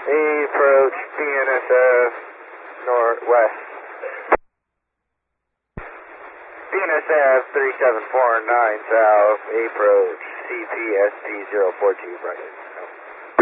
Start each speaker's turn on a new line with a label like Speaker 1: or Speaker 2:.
Speaker 1: Approach BNSF Northwest. BNSF 3749 South, approach CPST 042 right.